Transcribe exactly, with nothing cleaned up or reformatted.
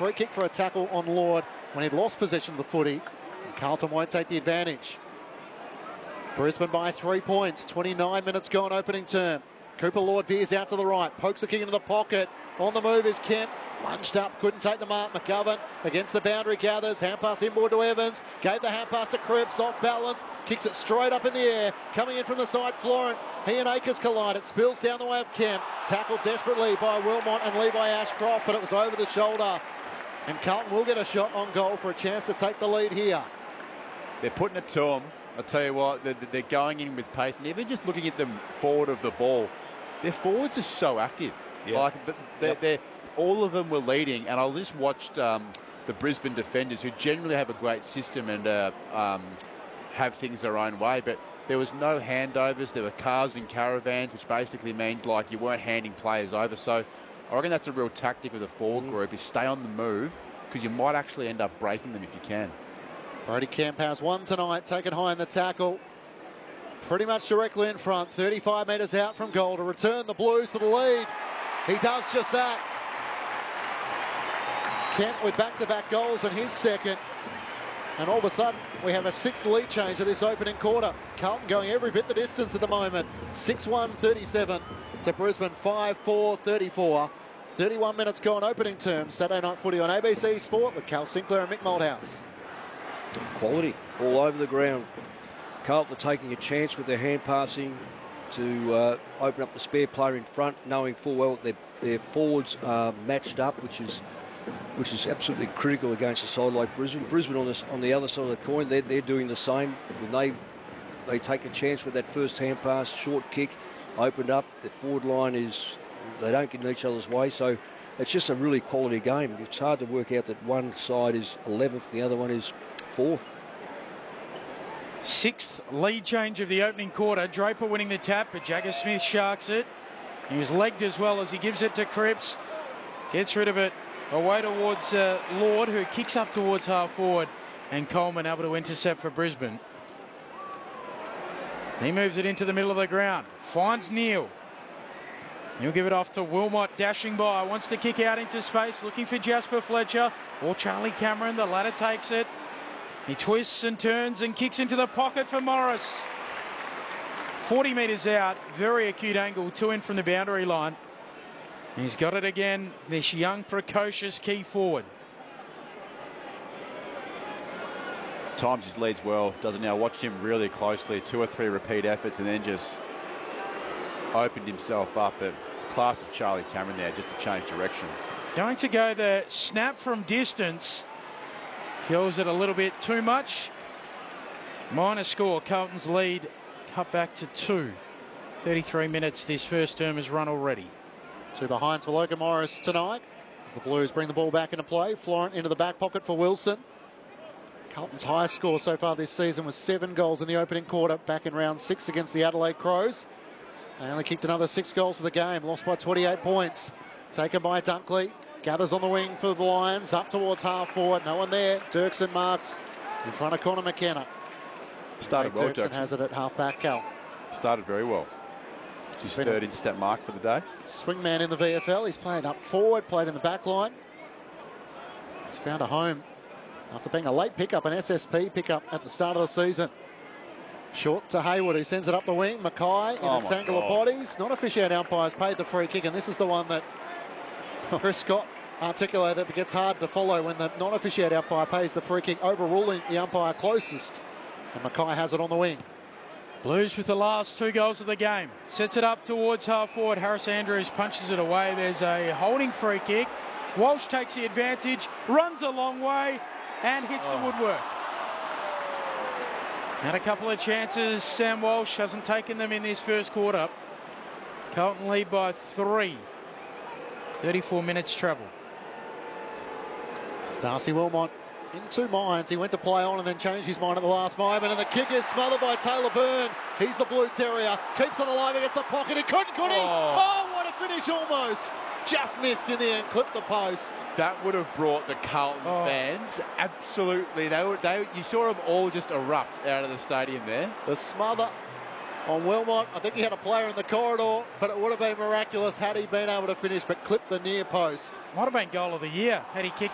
free kick for a tackle on Lord when he'd lost possession of the footy. And Carlton won't take the advantage. Brisbane by three points, twenty-nine minutes gone opening term. Cooper Lord veers out to the right, pokes the kick into the pocket. On the move is Kemp. Lunged up, couldn't take the mark. McGovern against the boundary, gathers. Hand pass inboard to Evans. Gave the hand pass to Cripps, off balance. Kicks it straight up in the air. Coming in from the side, Florent. He and Akers collide. It spills down the way of Kemp. Tackled desperately by Wilmot and Levi Ashcroft, but it was over the shoulder. And Carlton will get a shot on goal for a chance to take the lead here. They're putting it to them. I'll tell you what, they're, they're going in with pace. And even just looking at them forward of the ball, their forwards are so active. Yep. Like they're, Yep. they're, all of them were leading. And I just watched um, the Brisbane defenders, who generally have a great system and uh, um, have things their own way. But there was no handovers. There were cars and caravans, which basically means like you weren't handing players over. So I reckon that's a real tactic of the forward mm. group, is stay on the move, because you might actually end up breaking them if you can. Brodie Kemp has one tonight, taken high in the tackle. Pretty much directly in front, thirty-five metres out from goal to return the Blues to the lead. He does just that. Kemp with back-to-back goals and his second. And all of a sudden, we have a sixth lead change of this opening quarter. Carlton going every bit the distance at the moment. six one thirty-seven to Brisbane five four thirty-four. thirty-one minutes gone opening term. Saturday night footy on A B C Sport with Cal Sinclair and Mick Malthouse. Quality all over the ground. Carlton are taking a chance with their hand passing to uh, open up the spare player in front, knowing full well that their, their forwards are matched up, which is which is absolutely critical against a side like Brisbane. Brisbane on this on the other side of the coin, they're, they're doing the same. When they they take a chance with that first hand pass, short kick, opened up, the forward line is, they don't get in each other's way, so it's just a really quality game. It's hard to work out that one side is eleventh, the other one is fourth. Sixth lead change of the opening quarter. Draper winning the tap, but Jagger Smith sharks it. He was legged as well as he gives it to Cripps. Gets rid of it away towards uh, Lord, who kicks up towards half forward. And Coleman able to intercept for Brisbane. He moves it into the middle of the ground. Finds Neil. He'll give it off to Wilmot, dashing by. Wants to kick out into space, looking for Jasper Fletcher or Charlie Cameron. The latter takes it. He twists and turns and kicks into the pocket for Morris. forty metres out, very acute angle, two in from the boundary line. He's got it again, this young, precocious key forward. Times his leads well, doesn't now watch him really closely, two or three repeat efforts, and then just opened himself up. It's a class of Charlie Cameron there, just to change direction. Going to go the snap from distance. Kills it a little bit too much. Minor score, Carlton's lead cut back to two. thirty-three minutes this first term has run already. Two behind for Logan Morris tonight as the Blues bring the ball back into play. Florent into the back pocket for Wilson. Carlton's highest score so far this season was seven goals in the opening quarter back in round six against the Adelaide Crows. They only kicked another six goals to the game, lost by twenty-eight points. Taken by Dunkley. Gathers on the wing for the Lions, up towards half forward. No one there. Dirksen marks in front of Connor McKenna. Started well, Dirksen Dirksen. has it at half back, Cal. Started very well. It's his third intercept mark for the day. Swingman in the V F L. He's played up forward, played in the back line. He's found a home after being a late pickup, an S S P pickup at the start of the season. Short to Hayward, who sends it up the wing. Mackay in Oh a tangle of bodies. Non-officiating umpires paid the free kick, and this is the one that Chris Scott articulated. It gets hard to follow when the non-officiating umpire pays the free kick, overruling the umpire closest. And Mackay has it on the wing. Blues with the last two goals of the game. Sets it up towards half forward. Harris Andrews punches it away. There's a holding free kick. Walsh takes the advantage, runs a long way, and hits oh. the woodwork. Had a couple of chances. Sam Walsh hasn't taken them in this first quarter. Carlton lead by three. thirty-four minutes travel. It's Darcy Wilmot in two minds. He went to play on and then changed his mind at the last moment. And the kick is smothered by Taylor Byrne. He's the Blue Terrier. Keeps it alive against the pocket. He couldn't, could he? Oh. Oh, what a finish almost. Just missed in the end. Clipped the post. That would have brought the Carlton oh. fans absolutely. They were. They. You saw them all just erupt out of the stadium there. The smother on Wilmot. I think he had a player in the corridor, but it would have been miraculous had he been able to finish, but clipped the near post. Might have been goal of the year had he kicked